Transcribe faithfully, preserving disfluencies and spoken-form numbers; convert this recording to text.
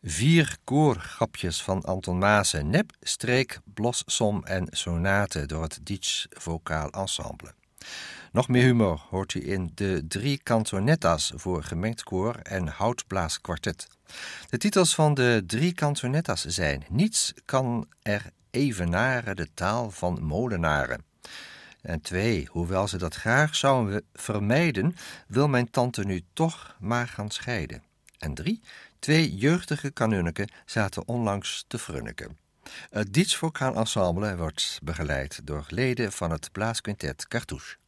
Vier koorgrapjes van Anton Maassen, nep, streek, blos, som en sonate door het Dietsch Vocaal Ensemble. Nog meer humor hoort u in de drie canzonettas voor gemengd koor en houtblaaskwartet. De titels van de drie canzonettas zijn: Niets kan er evenaren de taal van molenaren. En twee, hoewel ze dat graag zouden vermijden, wil mijn tante nu toch maar gaan scheiden. En drie, twee jeugdige kanunniken zaten onlangs te frunniken. Het Dietsch Vocaal Ensemble wordt begeleid door leden van het blaasquintet Cartouche.